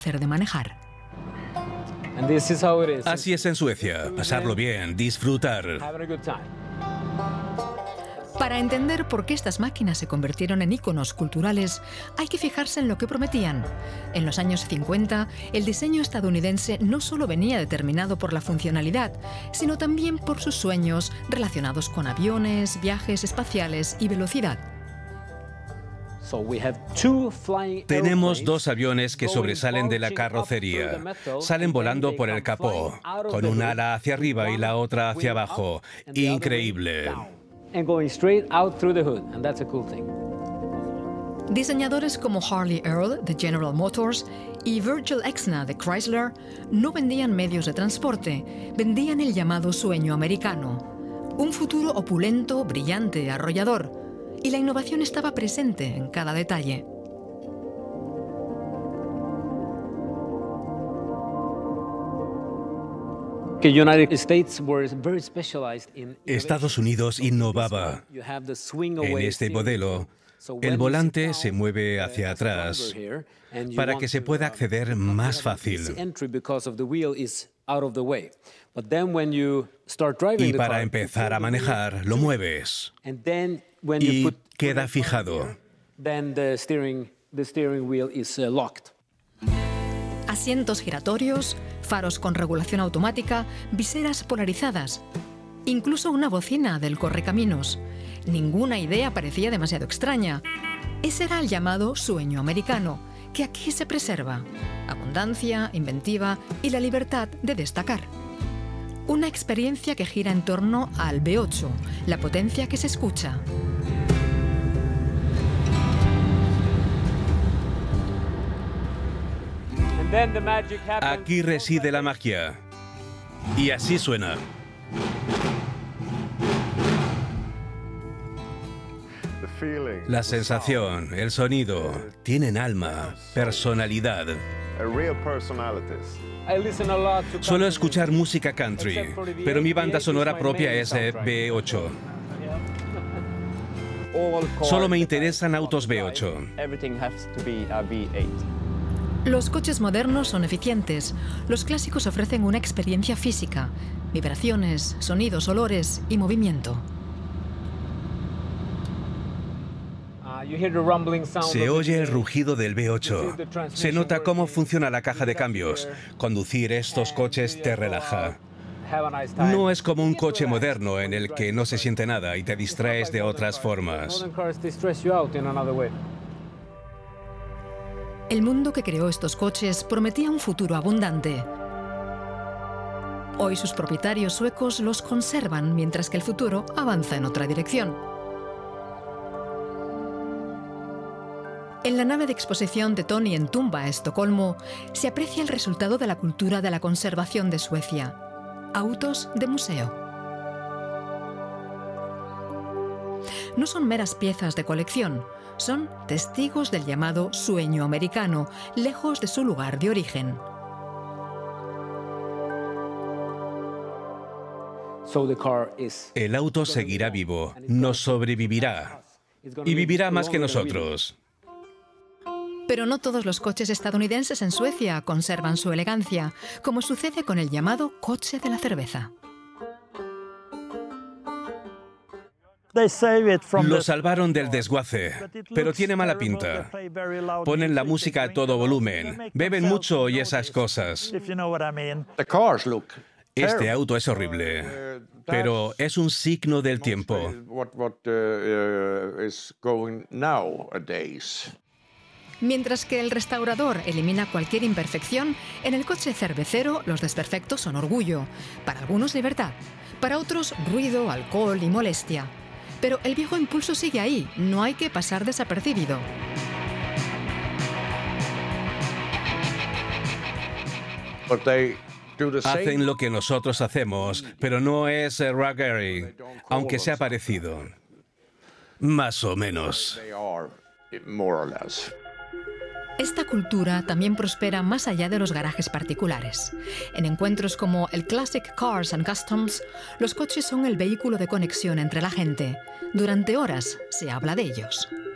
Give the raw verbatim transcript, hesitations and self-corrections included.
de manejar. Así es en Suecia, pasarlo bien, disfrutar. Para entender por qué estas máquinas se convirtieron en íconos culturales, hay que fijarse en lo que prometían. En los años cincuenta, el diseño estadounidense no solo venía determinado por la funcionalidad, sino también por sus sueños relacionados con aviones, viajes espaciales y velocidad. Tenemos dos aviones que sobresalen de la carrocería. Salen volando por el capó, con un ala hacia arriba y la otra hacia abajo. Increíble. Diseñadores como Harley Earl de General Motors y Virgil Exner de Chrysler no vendían medios de transporte, vendían el llamado sueño americano. Un futuro opulento, brillante, arrollador. Y la innovación estaba presente en cada detalle. Estados Unidos innovaba. En este modelo, el volante se mueve hacia atrás para que se pueda acceder más fácil. Y para empezar a manejar, lo mueves. Y queda fijado. Asientos giratorios, faros con regulación automática, viseras polarizadas. Incluso una bocina del correcaminos. Ninguna idea parecía demasiado extraña. Ese era el llamado sueño americano, que aquí se preserva. Abundancia, inventiva y la libertad de destacar. Una experiencia que gira en torno al V ocho, la potencia que se escucha. Aquí reside la magia. Y así suena. La sensación, el sonido, tienen alma, personalidad. Suelo escuchar música country, pero mi banda sonora propia es V ocho. Solo me interesan autos V ocho. Los coches modernos son eficientes. Los clásicos ofrecen una experiencia física, vibraciones, sonidos, olores y movimiento. Se oye el rugido del V ocho. Se nota cómo funciona la caja de cambios. Conducir estos coches te relaja. No es como un coche moderno en el que no se siente nada y te distraes de otras formas. El mundo que creó estos coches prometía un futuro abundante. Hoy sus propietarios suecos los conservan mientras que el futuro avanza en otra dirección. En la nave de exposición de Tony en Tumba, Estocolmo, se aprecia el resultado de la cultura de la conservación de Suecia. Autos de museo. No son meras piezas de colección, son testigos del llamado sueño americano, lejos de su lugar de origen. El auto seguirá vivo, nos sobrevivirá y vivirá más que nosotros. Pero no todos los coches estadounidenses en Suecia conservan su elegancia, como sucede con el llamado coche de la cerveza. Lo salvaron del desguace, pero tiene mala pinta. Ponen la música a todo volumen, beben mucho y esas cosas. Este auto es horrible, pero es un signo del tiempo. Mientras que el restaurador elimina cualquier imperfección, en el coche cervecero los desperfectos son orgullo. Para algunos libertad, para otros ruido, alcohol y molestia. Pero el viejo impulso sigue ahí, no hay que pasar desapercibido. Hacen lo que nosotros hacemos, pero no es Ruggery, aunque sea parecido. Más o menos. Esta cultura también prospera más allá de los garajes particulares. En encuentros como el Classic Cars and Customs, los coches son el vehículo de conexión entre la gente. Durante horas se habla de ellos.